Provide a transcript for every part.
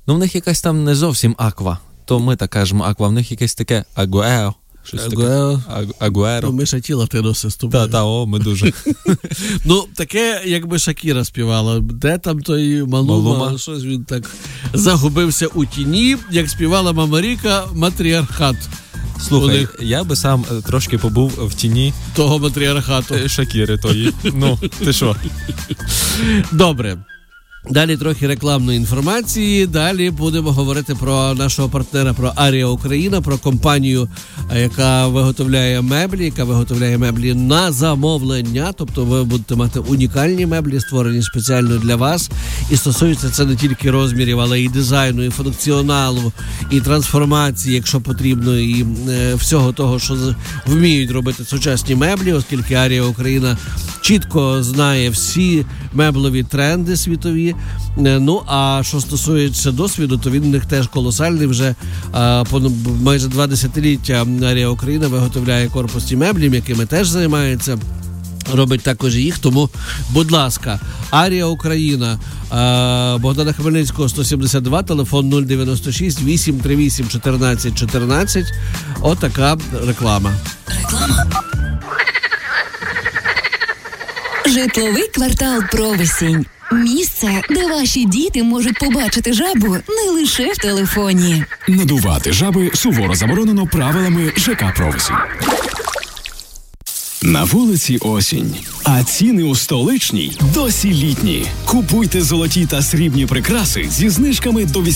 Ну, в них якась там не зовсім аква. То ми так кажемо аква, в них якесь таке агуео. Агуеро. Ми Шакіла ти носиш з тобою. Та, ми дуже. Ну, таке, якби Шакіра співала. Де там той Малума? Щось він так загубився у тіні, як співала Мама Ріка «Матріархат». Слухай, я би сам трошки побув в тіні того матріархату. Шакіри тої. Ну, ти що? Добре. Далі трохи рекламної інформації. Далі будемо говорити про нашого партнера, про Арія Україна, про компанію, яка виготовляє меблі на замовлення. Тобто ви будете мати унікальні меблі, створені спеціально для вас. І стосується це не тільки розмірів, але і дизайну, і функціоналу, і трансформації, якщо потрібно, і всього того, що вміють робити сучасні меблі, оскільки Арія Україна чітко знає всі меблеві тренди світові. Ну, а що стосується досвіду, то він у них теж колосальний. Вже майже 2 десятиліття Арія Україна виготовляє корпусні меблі, якими теж займається. Робить також їх, тому, будь ласка, Арія Україна, Богдана Хмельницького, 172, телефон 096 838 14 14. Отака реклама. Житловий квартал «Провесінь». Місце, де ваші діти можуть побачити жабу не лише в телефоні. Надувати жаби суворо заборонено правилами ЖК «Провесінь». На вулиці осінь, а ціни у столичній досі літні. Купуйте золоті та срібні прикраси зі знижками до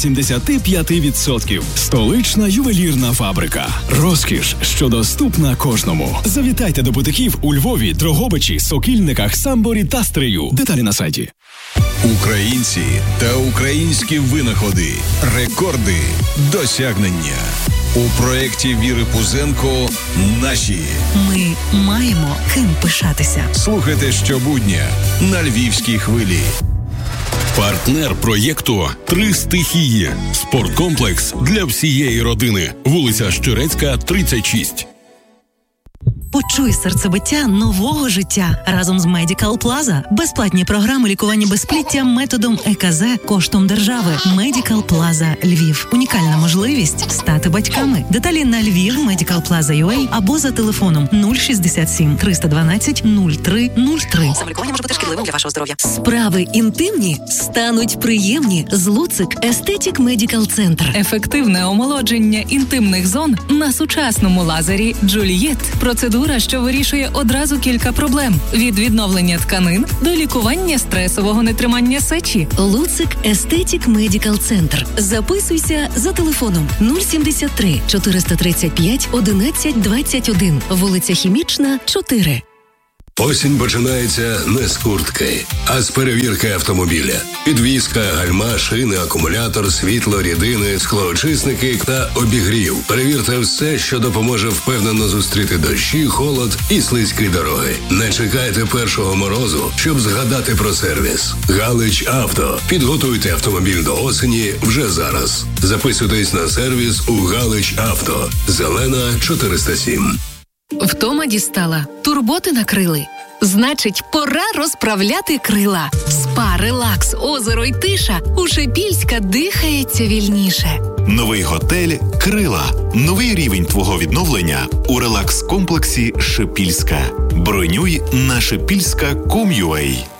85%. Столична ювелірна фабрика. Розкіш, що доступна кожному. Завітайте до бутиків у Львові, Дрогобичі, Сокільниках, Самборі та Стрию. Деталі на сайті. Українці та українські винаходи. Рекорди, досягнення. У проєкті Віри Пузенко «Наші». Ми маємо ким пишатися. Слухайте щобудня на Львівській хвилі. Партнер проєкту «Три стихії». Спорткомплекс для всієї родини. Вулиця Щерецька, 36. Почуй серцебиття нового життя разом з Medical Plaza. Безплатні програми лікування безпліття методом ЕКЗ коштом держави. Medical Plaza Львів. Унікальна можливість стати батьками. Деталі на Львів Medical Plaza UA або за телефоном 067 312 0303. Самолікування може бути шкідливим для вашого здоров'я. Справи інтимні стануть приємні з Луцик Естетік Медикал Центр. Ефективне омолодження інтимних зон на сучасному лазері Джулієт. Процедура, що вирішує одразу кілька проблем. Від відновлення тканин до лікування стресового нетримання сечі. Луцик Естетік Медикал Центр. Записуйся за телефоном 073 435 11 21. Вулиця Хімічна, 4. Осінь починається не з куртки, а з перевірки автомобіля. Підвізка, гальма, шини, акумулятор, світло, рідини, склоочисники та обігрів. Перевірте все, що допоможе впевнено зустріти дощі, холод і слизькі дороги. Не чекайте першого морозу, щоб згадати про сервіс. Галич Авто. Підготуйте автомобіль до осені вже зараз. Записуйтесь на сервіс у Галич Авто. Зелена, 407. Втома дістала, турботи накрили. Значить, пора розправляти крила. Спа, релакс, озеро й тиша. У Шепільська дихається вільніше. Новий готель «Крила». Новий рівень твого відновлення у релакс-комплексі «Шепільська». Бронюй на shepilska.com.ua.